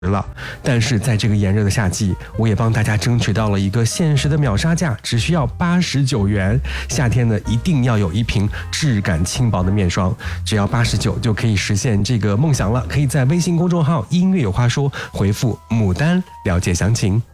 了，但是在这个炎热的夏季，我也帮大家争取到了一个限时的秒杀价，只需要89元。夏天呢，一定要有一瓶质感轻薄的面霜，只要89就可以实现这个梦想了。可以在微信公众号"音乐有话说"回复"牡丹"了解详情。